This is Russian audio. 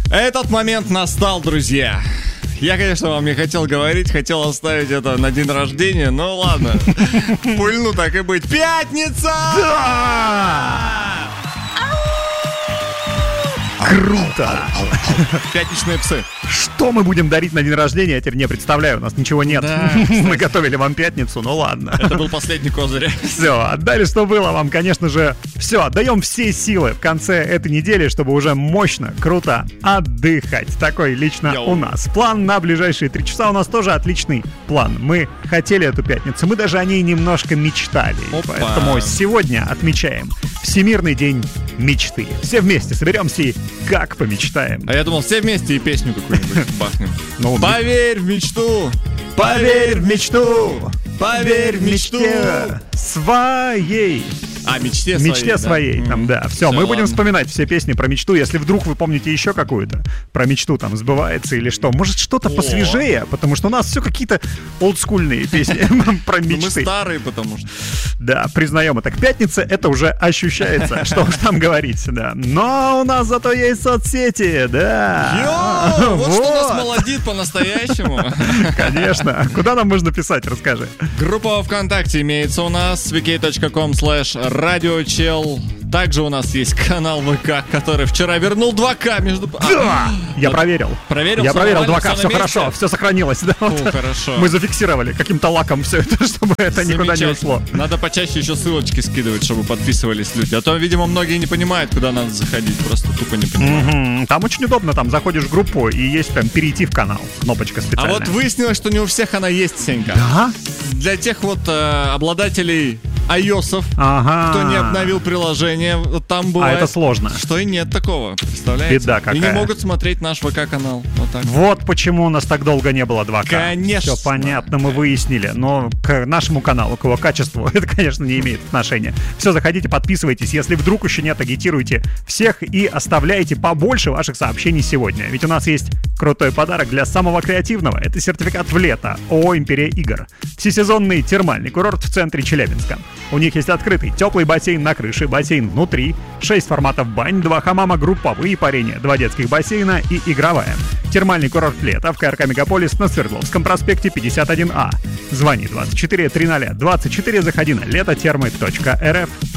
Этот момент настал, друзья. Я, конечно, вам не хотел говорить, хотел оставить это на день рождения, но ладно. Пульну так и быть. Пятница! Да! Круто! Пятничные псы. Что мы будем дарить на день рождения, я теперь не представляю, у нас ничего нет. Да, мы готовили вам пятницу, ну ладно. Это был последний козырь. Все, отдали, что было вам, конечно же. Все, отдаем все силы в конце этой недели, чтобы уже мощно, круто отдыхать. Такой лично у нас. План на ближайшие 3 часа у нас тоже отличный план. Мы хотели эту пятницу, мы даже о ней немножко мечтали. Опа. Поэтому сегодня отмечаем Всемирный день мечты. Все вместе соберемся и как помечтаем. А я думал, все вместе и песню какую-нибудь бахнем. Ну, Поверь в мечту, поверь в мечту, поверь в мечту. Своей. А, мечте своей, там, да. Все, мы будем вспоминать все песни про мечту. Если вдруг вы помните еще какую-то про мечту, там, сбывается или что. Может, что-то посвежее, потому что у нас все какие-то олдскульные песни про мечты. Мы старые, потому что... Да, признаем это. К пятнице это уже ощущается, что уж там говорить, да. Но у нас зато есть соцсети, да. Йоу, вот что нас молодит по-настоящему. Конечно. Куда нам можно писать, расскажи. Группа ВКонтакте имеется у нас, vk.com/radiochel. Также у нас есть канал ВК, который вчера вернул 2К между... Да! Я проверил. Проверил? Я проверил 2К, все на хорошо, месте? все сохранилось. Да, вот. Хорошо. Мы зафиксировали каким-то лаком все это, чтобы это никуда не ушло. Надо почаще еще ссылочки скидывать, чтобы подписывались люди. А то, видимо, многие не понимают, куда надо заходить. Просто тупо не понимают. Там очень удобно, там заходишь в группу и есть прям перейти в канал. Кнопочка А специальная. вот выяснилось, что не у всех она есть, Сенька. Да? Для тех вот обладателей iOS-ов, Ага. кто не обновил приложение, вот там бывает... А это сложно. Что и нет такого, представляете? Беда какая. И не могут смотреть наш ВК-канал. Вот так. Вот почему у нас так долго не было 2К. Конечно. Все понятно, мы выяснили. Но к нашему каналу, к его качеству, это, конечно, не имеет отношения. Все, заходите, подписывайтесь. Если вдруг еще нет, агитируйте всех и оставляйте побольше ваших сообщений сегодня. Ведь у нас есть крутой подарок для самого креативного. Это сертификат в лето ООО «Империя игр». Всесезонный термальный курорт в центре Челябинска. У них есть открытый теплый бассейн на крыше, бассейн внутри, 6 форматов бань, 2 хамама, групповые парения, 2 детских бассейна и игровая. Термальный курорт лета в КРК Мегаполис на Свердловском проспекте 51А. Звони 24 300 24, заходи на летотермы.рф.